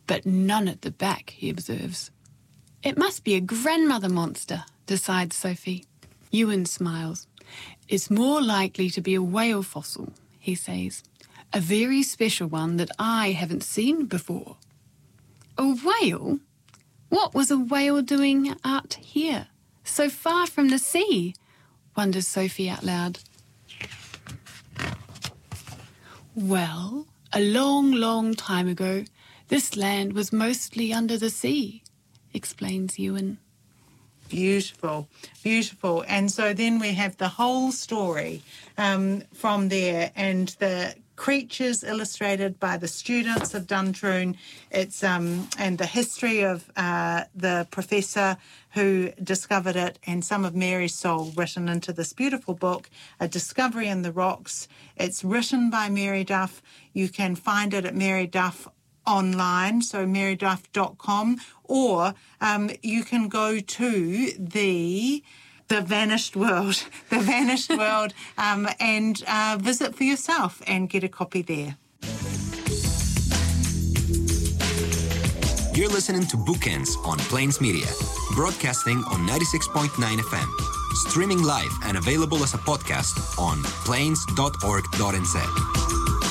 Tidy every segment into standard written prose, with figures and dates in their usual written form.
but none at the back, he observes. It must be a grandmother monster, decides Sophie. Ewan smiles. It's more likely to be a whale fossil, he says. A very special one that I haven't seen before. A whale? What was a whale doing out here, so far from the sea? Wonders Sophie out loud. Well, a long, long time ago, this land was mostly under the sea, explains Ewan. Beautiful, beautiful. And so then we have the whole story from there, and the creatures illustrated by the students of Duntroon. It's and the history of the professor who discovered it, and some of Mary's soul written into this beautiful book, A Discovery in the Rocks. It's written by Mary Duff. You can find it at Mary Duff online, so maryduff.com, or you can go to the Vanished World, and visit for yourself and get a copy there. You're listening to Bookends on Plains Media, broadcasting on 96.9 FM, streaming live and available as a podcast on plains.org.nz.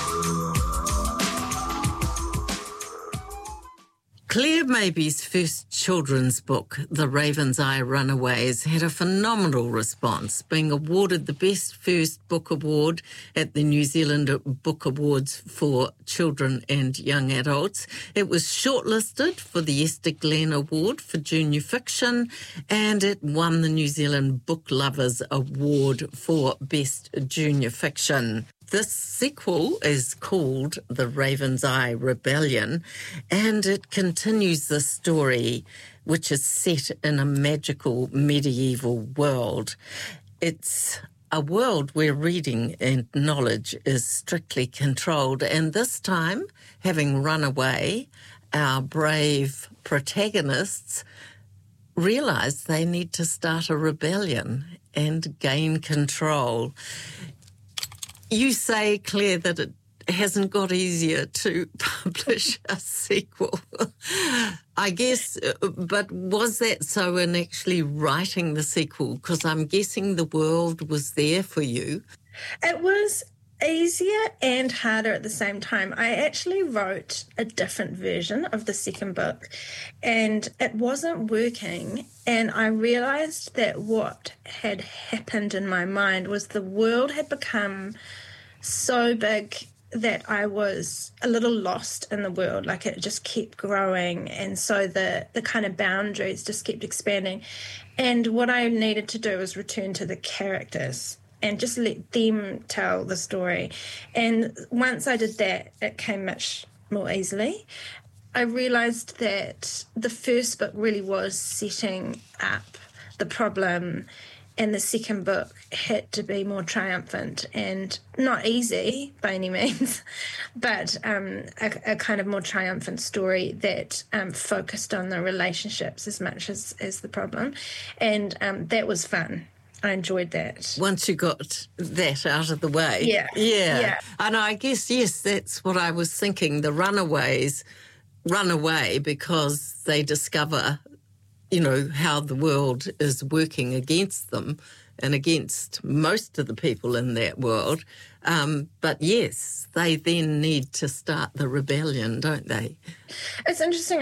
Claire Mabie's first children's book, The Raven's Eye Runaways, had a phenomenal response, being awarded the Best First Book Award at the New Zealand Book Awards for Children and Young Adults. It was shortlisted for the Esther Glenn Award for Junior Fiction, and it won the New Zealand Book Lovers Award for Best Junior Fiction. This sequel is called The Raven's Eye Rebellion, and it continues the story, which is set in a magical medieval world. It's a world where reading and knowledge is strictly controlled, and this time, having run away, our brave protagonists realise they need to start a rebellion and gain control. You say, Claire, that it hasn't got easier to publish a sequel. I guess, but was that so in actually writing the sequel? Because I'm guessing the world was there for you. It was easier and harder at the same time. I actually wrote a different version of the second book, and it wasn't working. And I realised that what had happened in my mind was the world had become so big that I was a little lost in the world. Like, it just kept growing, and so the kind of boundaries just kept expanding. And what I needed to do was return to the characters and just let them tell the story. And once I did that, it came much more easily. I realised that the first book really was setting up the problem, and the second book had to be more triumphant and not easy by any means, but a kind of more triumphant story that focused on the relationships as much as the problem. And that was fun. I enjoyed that. Once you got that out of the way. Yeah. And I guess, yes, that's what I was thinking. The runaways run away because they discover, you know, how the world is working against them and against most of the people in that world. But yes, they then need to start the rebellion, don't they? It's interesting.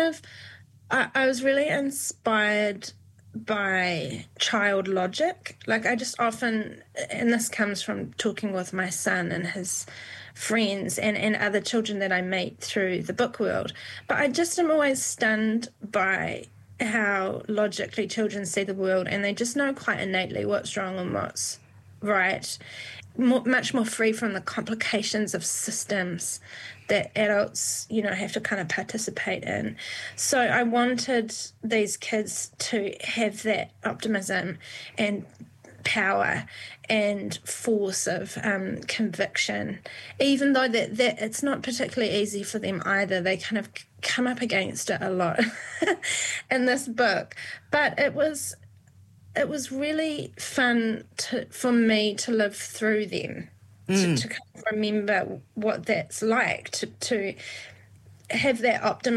I was really inspired by child logic. Like, I just often, and this comes from talking with my son and his friends and other children that I meet through the book world, but I just am always stunned by how logically children see the world, and they just know quite innately what's wrong and what's right, much more free from the complications of systems that adults, you know, have to kind of participate in. So I wanted these kids to have that optimism and power and force of conviction, even though that it's not particularly easy for them either. They kind of come up against it a lot in this book, but it was really fun for me to live through them, to kind of remember what that's like, to have that optimism